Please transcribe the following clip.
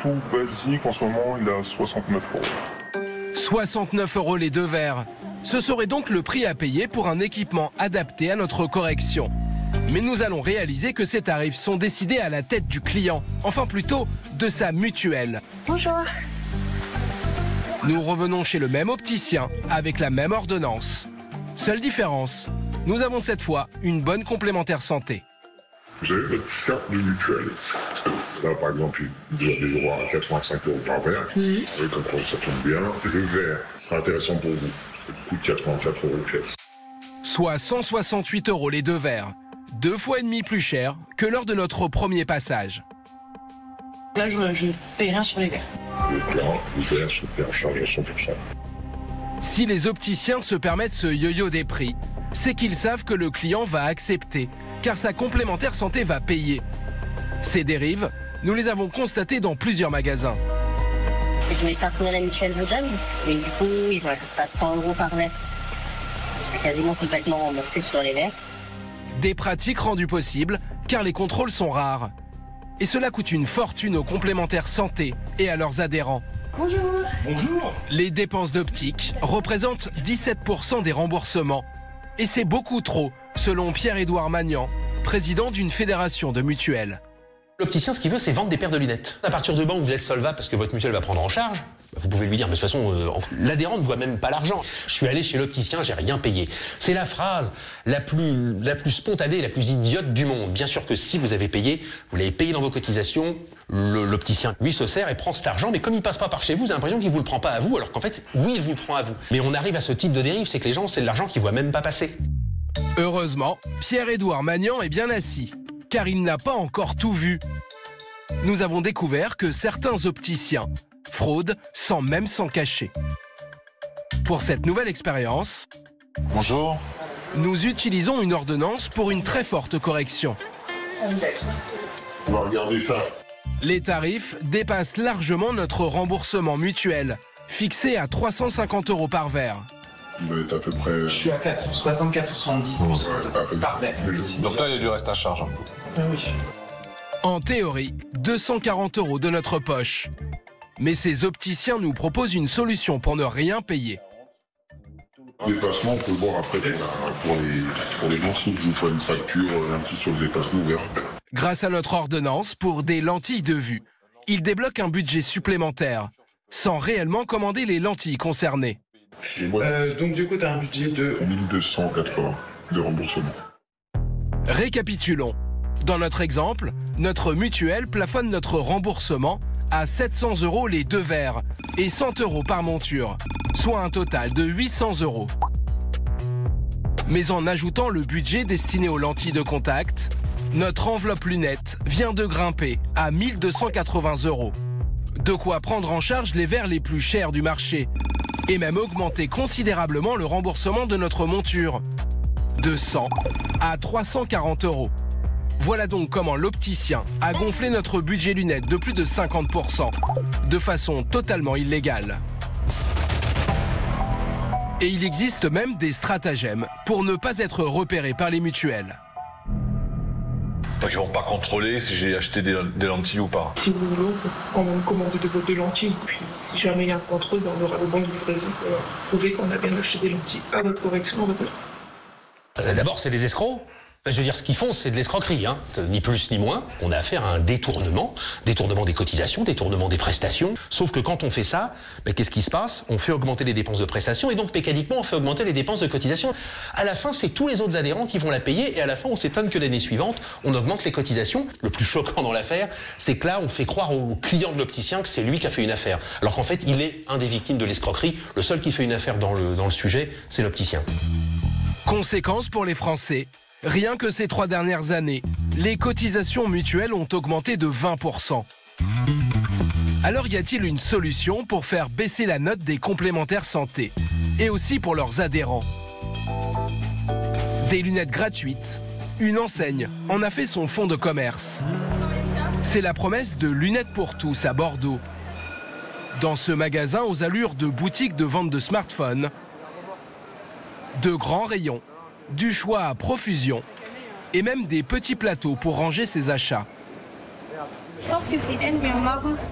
tout basique, en ce moment, il est à 69 €. 69 € les 2 verres. Ce serait donc le prix à payer pour un équipement adapté à notre correction. Mais nous allons réaliser que ces tarifs sont décidés à la tête du client, enfin plutôt de sa mutuelle. Bonjour. Nous revenons chez le même opticien avec la même ordonnance. Seule différence, nous avons cette fois une bonne complémentaire santé. Vous avez votre carte de mutuelle. Là, par exemple, vous avez droit à 85 € par verre. Oui, comme ça tombe bien. Le verre sera intéressant pour vous. Ça coûte 84 € le pièce. Soit 168 € les 2 verres. 2,5 fois plus cher que lors de notre premier passage. Là, je ne paye rien sur les verres. Donc là, le verre se fait en charge à 100%. Si les opticiens se permettent ce yo-yo des prix, c'est qu'ils savent que le client va accepter, car sa complémentaire santé va payer. Ces dérives, nous les avons constatées dans plusieurs magasins. Mais ça, combien la mutuelle vous donne? Mais du coup, ils vont pas 100 € par verre. C'est quasiment complètement remboursé sur les verres. Des pratiques rendues possibles, car les contrôles sont rares. Et cela coûte une fortune aux complémentaires santé et à leurs adhérents. Bonjour. Bonjour. Les dépenses d'optique représentent 17% des remboursements. Et c'est beaucoup trop, selon Pierre-Édouard Magnan, président d'une fédération de mutuelles. L'opticien, ce qu'il veut, c'est vendre des paires de lunettes. À partir du moment où vous êtes solvable parce que votre mutuelle va prendre en charge, vous pouvez lui dire, mais de toute façon, l'adhérent ne voit même pas l'argent. Je suis allé chez l'opticien, j'ai rien payé. C'est la phrase la plus spontanée et la plus idiote du monde. Bien sûr que si vous avez payé, vous l'avez payé dans vos cotisations, l'opticien, lui, se sert et prend cet argent, mais comme il passe pas par chez vous, vous avez l'impression qu'il vous le prend pas à vous, alors qu'en fait, oui, il vous le prend à vous. Mais on arrive à ce type de dérive, c'est que les gens, c'est de l'argent qu'ils voient même pas passer. Heureusement, Pierre-Édouard Magnan est bien assis, car il n'a pas encore tout vu. Nous avons découvert que certains opticiens fraudent sans même s'en cacher. Pour cette nouvelle expérience, bonjour, nous utilisons une ordonnance pour une très forte correction. On va regarder ça. Les tarifs dépassent largement notre remboursement mutuel, fixé à 350 € par verre. Il doit être à peu près... je suis à 470 par verre. Donc là, il y a du reste à charge. Oui. En théorie, 240 € de notre poche. Mais ces opticiens nous proposent une solution pour ne rien payer. Dépassement, on peut le voir après pour les lentilles. Je vous ferai une facture, un petit sur le dépassement ouvert. Grâce à notre ordonnance pour des lentilles de vue, il débloque un budget supplémentaire, sans réellement commander les lentilles concernées. Donc du coup, tu as un budget de 1280 de remboursement. Récapitulons. Dans notre exemple, notre mutuelle plafonne notre remboursement à 700 € les 2 verres et 100 € par monture, soit un total de 800 €. Mais en ajoutant le budget destiné aux lentilles de contact, notre enveloppe lunettes vient de grimper à 1280 €. De quoi prendre en charge les verres les plus chers du marché et même augmenter considérablement le remboursement de notre monture, de 100 à 340 €. Voilà donc comment l'opticien a gonflé notre budget lunettes de plus de 50%, de façon totalement illégale. Et il existe même des stratagèmes pour ne pas être repéré par les mutuelles. Donc ils vont pas contrôler si j'ai acheté des lentilles ou pas. Si vous voulez, on va commander de lentilles. Puis si jamais il y a un contrôle, on aura le bon de livraison pour prouver qu'on a bien acheté des lentilles. À notre correction, on va D'abord, c'est des escrocs. Je veux dire, ce qu'ils font, c'est de l'escroquerie, hein. Ni plus ni moins. On a affaire à un détournement des cotisations, détournement des prestations. Sauf que quand on fait ça, qu'est-ce qui se passe? On fait augmenter les dépenses de prestations et donc mécaniquement, on fait augmenter les dépenses de cotisation. À la fin, c'est tous les autres adhérents qui vont la payer et à la fin, on s'étonne que l'année suivante, on augmente les cotisations. Le plus choquant dans l'affaire, c'est que là, on fait croire au client de l'opticien que c'est lui qui a fait une affaire. Alors qu'en fait, il est un des victimes de l'escroquerie. Le seul qui fait une affaire dans le sujet, c'est l'opticien. Conséquence pour les Français. Rien que ces 3 dernières années, les cotisations mutuelles ont augmenté de 20%. Alors y a-t-il une solution pour faire baisser la note des complémentaires santé et aussi pour leurs adhérents? Des lunettes gratuites, une enseigne en a fait son fonds de commerce. C'est la promesse de Lunettes pour tous à Bordeaux. Dans ce magasin aux allures de boutique de vente de smartphones, de grands rayons, du choix à profusion et même des petits plateaux pour ranger ses achats. Je pense que c'est elle, mais en marron.